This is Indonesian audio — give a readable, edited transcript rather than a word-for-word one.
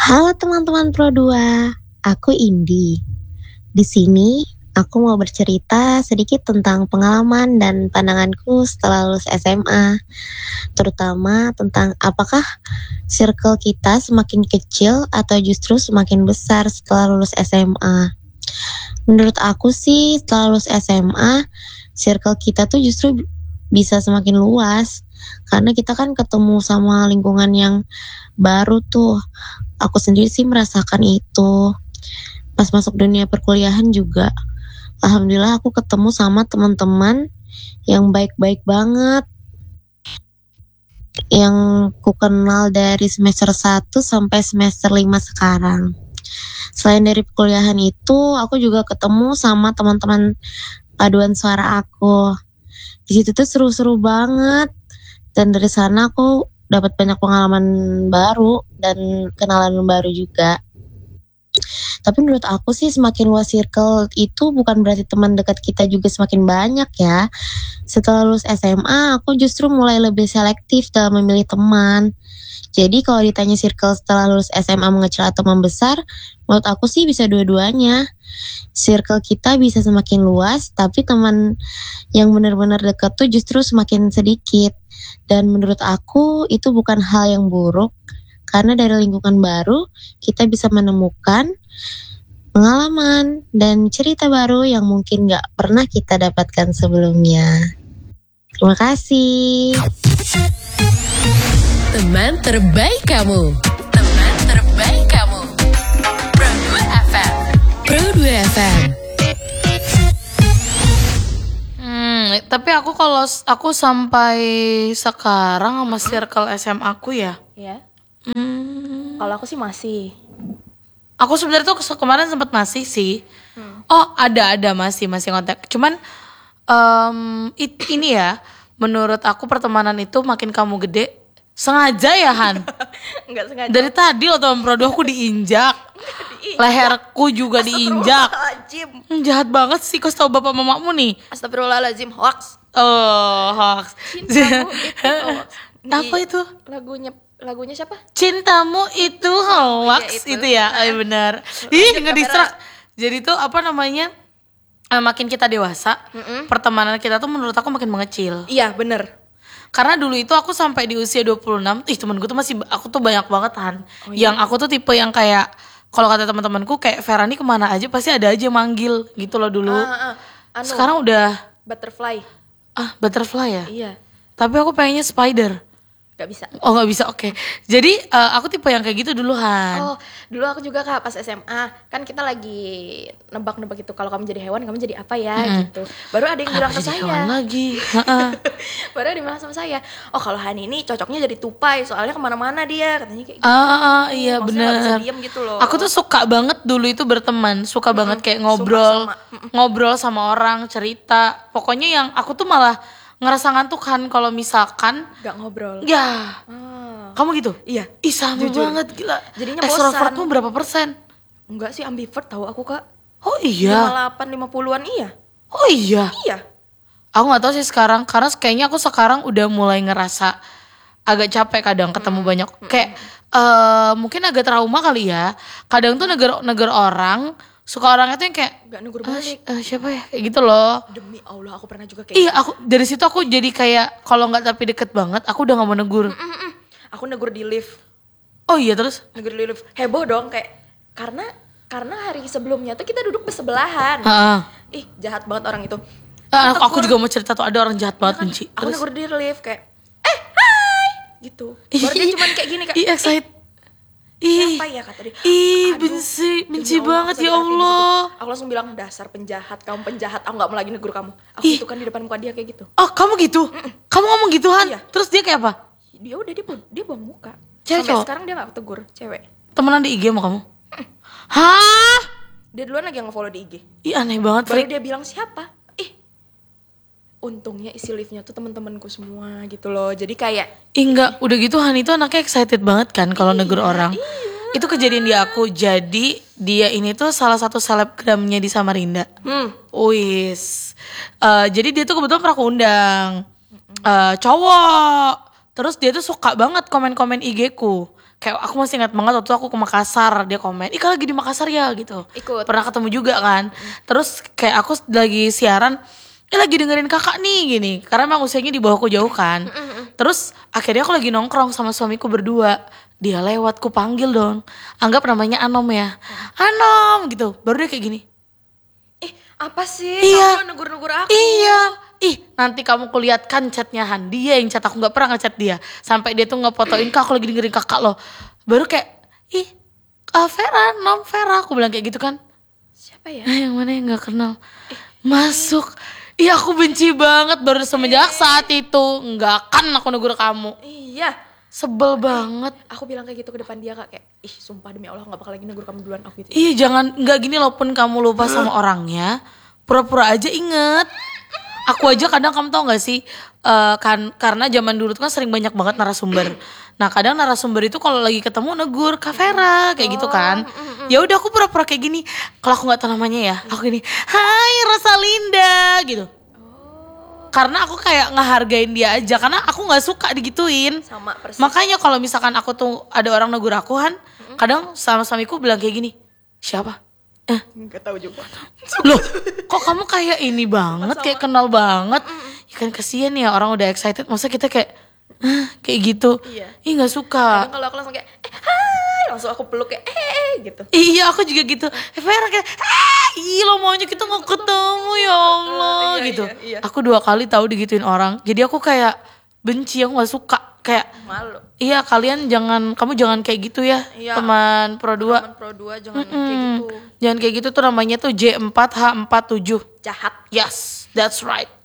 Halo teman-teman Pro 2, aku Indi. Di sini aku mau bercerita sedikit tentang pengalaman dan pandanganku setelah lulus SMA, terutama tentang apakah circle kita semakin kecil atau justru semakin besar setelah lulus SMA. Menurut aku sih setelah lulus SMA, circle kita tuh justru bisa semakin luas karena kita kan ketemu sama lingkungan yang baru tuh. Aku sendiri sih merasakan itu. Pas masuk dunia perkuliahan juga, alhamdulillah aku ketemu sama teman-teman yang baik-baik banget. Yang ku kenal dari semester 1 sampai semester 5 sekarang. Selain dari perkuliahan itu, aku juga ketemu sama teman-teman paduan suara aku. Di situ tuh seru-seru banget. Dan dari sana aku dapat banyak pengalaman baru dan kenalan baru juga. Tapi menurut aku sih semakin luas circle itu bukan berarti teman dekat kita juga semakin banyak ya. Setelah lulus SMA, aku justru mulai lebih selektif dalam memilih teman. Jadi kalau ditanya circle setelah lulus SMA mengecil atau membesar, menurut aku sih bisa dua-duanya. Circle kita bisa semakin luas, tapi teman yang benar-benar dekat tuh justru semakin sedikit. Dan menurut aku itu bukan hal yang buruk, karena dari lingkungan baru kita bisa menemukan pengalaman dan cerita baru yang mungkin gak pernah kita dapatkan sebelumnya. Terima kasih. Teman terbaik kamu. Teman terbaik kamu. Pro 2 FM. Pro 2 FM. Tapi aku kalau aku sampai sekarang sama circle SMA aku ya. Ya. Kalau aku sih masih. Aku sebenarnya tuh kemarin sempat masih sih. Oh ada masih kontak. Cuman ini ya, menurut aku pertemanan itu makin kamu gede sengaja ya Han. Enggak sengaja. Dari tadi loh teman Pro 2 aku diinjak. Leherku juga diinjak. Astagfirullahaladzim. Jahat banget sih, kau tahu bapak mamamu nih. Astagfirullahaladzim, hoax. Oh, hoax. Cintamu itu hoax. Apa itu? Lagunya siapa? Cintamu itu hoax, iya, itu ya, benar. Ih, ngedistrak. Jadi tuh apa namanya? Makin kita dewasa, pertemanan kita tuh menurut aku makin mengecil. Iya, bener. Karena dulu itu aku sampai di usia 26, temen gue tuh aku tuh banyak banget Han. Oh, iya? Yang aku tuh tipe yang kayak, kalau kata teman-temanku kayak Vera nih kemana aja pasti ada aja manggil gitu loh dulu. Sekarang udah butterfly. Butterfly ya? Iya. Tapi aku pengennya spider. Gak bisa. Oh gak bisa, oke. Jadi aku tipe yang kayak gitu dulu Han. Oh, dulu aku juga Kak pas SMA. Kan kita lagi nebak-nebak gitu. Kalau kamu jadi hewan, kamu jadi apa ya gitu. Baru ada yang bilang ke jadi saya. hewan lagi. Baru ada yang bilang sama saya. Oh kalau Hani ini cocoknya jadi tupai. Soalnya kemana-mana dia. Katanya kayak gitu. Iya Maksudnya benar. gak bisa diem gitu loh. Aku tuh suka banget dulu itu berteman. Suka banget kayak ngobrol sama orang, cerita. Pokoknya yang aku tuh malah ngerasa ngantuk kan kalau misalkan gak ngobrol. Ya. Kamu gitu? Iya. Ih sama Jujur. banget gila. Jadinya bosan. Extrovertmu berapa persen? Enggak sih, ambivert tahu aku Kak. Oh iya. 58 50-an iya. Oh iya. Iya. Aku gak tahu sih sekarang, karena kayaknya aku sekarang udah mulai ngerasa agak capek kadang ketemu banyak. Kayak mungkin agak trauma kali ya. Kadang tuh negur orang, suka orangnya tuh yang kayak Gak negur balik. Siapa ya? Kayak gitu loh. Demi Allah aku pernah juga kayak Iya, aku dari situ aku jadi kayak kalau nggak tapi deket banget, aku udah nggak mau negur. Aku negur di lift. Oh iya terus? Negur di lift. Heboh dong kayak karena hari sebelumnya tuh kita duduk bersebelahan. Ih, jahat banget orang itu. Aku juga mau cerita tuh ada orang jahat banget benci. Aku negur di lift kayak hai gitu. Baru dia cuman kayak gini kayak. Ih, excited. Siapa ya kata dia? Benci banget ya Allah. Aku langsung bilang dasar penjahat, kamu penjahat. Aku nggak mau lagi negur kamu. Aku itu kan di depan muka dia kayak gitu. Oh kamu gitu? Kamu ngomong gituan? Iya. Terus dia kayak apa? Dia buang muka. Cewek Sampai cowok? sekarang dia nggak tegur, cewek. Temenan di IG sama kamu? Hah? Dia duluan lagi nge-follow di IG. Ih aneh banget. Baru dia bilang siapa? Untungnya isi liftnya tuh teman-temanku semua gitu loh. Jadi kayak Enggak, udah gitu Hani tuh anaknya excited banget kan kalau negur orang. Itu kejadian di aku. Jadi dia ini tuh salah satu selebgramnya di Samarinda. Wis. Jadi dia tuh kebetulan pernah aku undang. Cowok. Terus dia tuh suka banget komen-komen IG ku. Kayak aku masih ingat banget waktu aku ke Makassar, dia komen, "Ih, lagi di Makassar ya?" gitu. Ikut. Pernah ketemu juga kan. Terus kayak aku lagi siaran, lagi dengerin kakak nih gini. Karena emang usianya di bawahku jauh kan. Terus akhirnya aku lagi nongkrong sama suamiku berdua. Dia lewat, ku panggil dong. Anggap namanya Anom ya. Anom gitu. Baru dia kayak gini. Apa sih? Iya. Kamu negur-negur aku. Iya. Nanti kamu kulihatkan chatnya Han. Dia yang chat, aku gak pernah ngechat dia. Sampai dia tuh ngefotoin, "Kak, aku lagi dengerin kakak loh." Baru kayak, Vera, non Vera. Aku bilang kayak gitu kan. Siapa ya? Yang mana yang gak kenal. Masuk. Iya, aku benci banget baru semenjak saat itu. Gak akan aku negur kamu. Iya. Sebel banget. Aku bilang kayak gitu ke depan dia Kak, kayak sumpah demi Allah gak bakal lagi negur kamu duluan aku gitu. Iya, jangan, gak gini loh, pun kamu lupa sama orangnya, pura-pura aja inget. Aku aja kadang, kamu tau gak sih, kan karena zaman dulu tuh kan sering banyak banget narasumber. Nah kadang narasumber itu kalau lagi ketemu negur Kak Vera kayak gitu kan. Ya udah aku pura-pura kayak gini. Kalau aku nggak tahu namanya ya, aku gini, "Hai Rosalinda," gitu. Karena aku kayak ngehargain dia aja, karena aku nggak suka digituin. Sama persis. Makanya kalau misalkan aku tuh ada orang negur aku Han, kadang sama suamiku bilang kayak gini, "Siapa?" Gak tahu juga. Loh, kok kamu kayak ini banget, kayak kenal banget. Ya kan kasihan ya orang udah excited, masa kita kayak kayak gitu. Iya. Ih, nggak suka. Kadang kalau aku langsung kayak hai, langsung aku peluk kayak gitu. Iya, aku juga gitu. Vera kayak, lo maunya kita mau ketemu ya Allah Iya, gitu. iya. Aku 2 kali tahu digituin orang. Jadi aku kayak benci, aku nggak suka. Kayak Malu. iya, kamu jangan kayak gitu ya, Iya. teman Pro 2. Teman Pro 2 jangan kayak gitu. Jangan kayak gitu tuh, namanya tuh J4H47. Jahat. Yes, that's right.